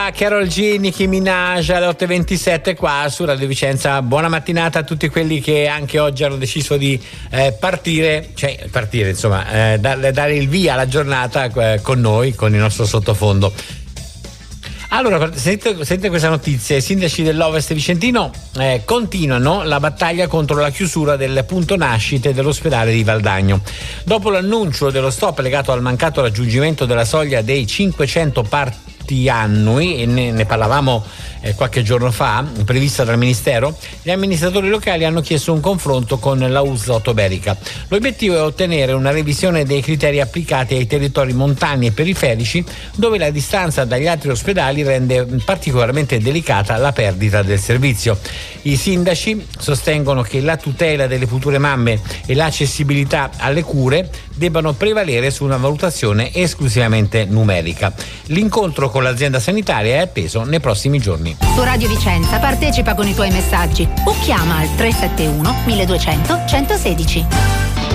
Shakira, Karol G, Nicki Minaj alle 8:27 qua su Radio Vicenza. Buona mattinata a tutti quelli che anche oggi hanno deciso di partire insomma, dare il via alla giornata con noi, con il nostro sottofondo. Allora, sente questa notizia: i sindaci dell'Ovest vicentino continuano la battaglia contro la chiusura del punto nascite dell'ospedale di Valdagno. Dopo l'annuncio dello stop legato al mancato raggiungimento della soglia dei 500 parti annui, e ne parlavamo qualche giorno fa, prevista dal Ministero, gli amministratori locali hanno chiesto un confronto con la USL Otoberica. L'obiettivo è ottenere una revisione dei criteri applicati ai territori montani e periferici, dove la distanza dagli altri ospedali rende particolarmente delicata la perdita del servizio. I sindaci sostengono che la tutela delle future mamme e l'accessibilità alle cure debbano prevalere su una valutazione esclusivamente numerica. L'incontro con l'azienda sanitaria è atteso nei prossimi giorni. Su Radio Vicenza partecipa con i tuoi messaggi o chiama al 371 1200 116.